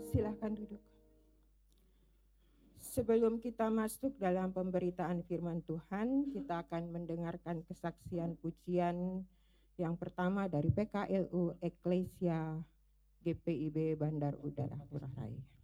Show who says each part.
Speaker 1: Silahkan duduk. Sebelum kita masuk dalam pemberitaan firman Tuhan, kita akan mendengarkan kesaksian pujian yang pertama dari PKLU Eklesia GPIB Bandar Udara Ngurah Rai.